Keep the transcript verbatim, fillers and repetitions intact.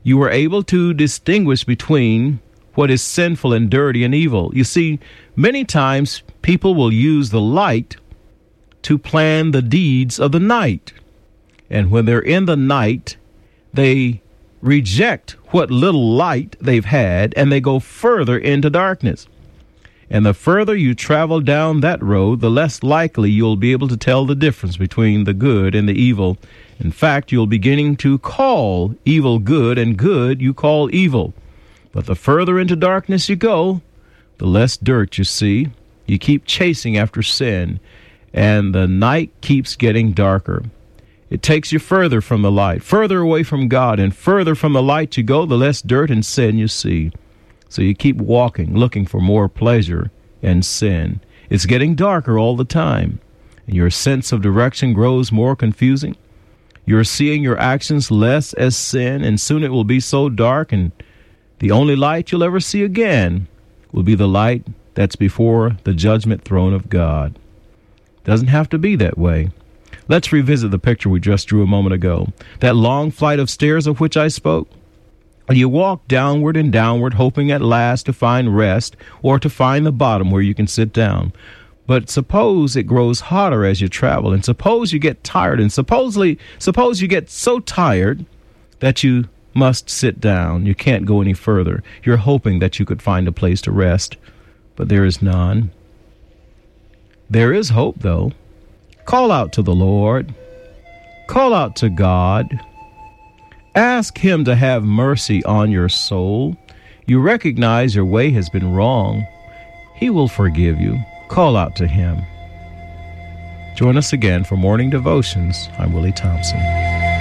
You were able to distinguish between what is sinful and dirty and evil. You see, many times people will use the light to plan the deeds of the night. And when they're in the night, they reject what little light they've had, and they go further into darkness. And the further you travel down that road, the less likely you'll be able to tell the difference between the good and the evil. In fact, you'll beginning to call evil good and good you call evil. But the further into darkness you go, the less dirt you see. You keep chasing after sin, and the night keeps getting darker. It takes you further from the light, further away from God, and further from the light you go, the less dirt and sin you see. So you keep walking, looking for more pleasure and sin. It's getting darker all the time, and your sense of direction grows more confusing. You're seeing your actions less as sin, and soon it will be so dark, and the only light you'll ever see again will be the light that's before the judgment throne of God. Doesn't have to be that way. Let's revisit the picture we just drew a moment ago. That long flight of stairs of which I spoke. You walk downward and downward, hoping at last to find rest or to find the bottom where you can sit down. But suppose it grows hotter as you travel, and suppose you get tired, and supposedly, suppose you get so tired that you must sit down. You can't go any further. You're hoping that you could find a place to rest, but there is none. There is hope, though. Call out to the Lord. Call out to God. Ask Him to have mercy on your soul. You recognize your way has been wrong. He will forgive you. Call out to Him. Join us again for Morning Devotions. I'm Willie Thompson.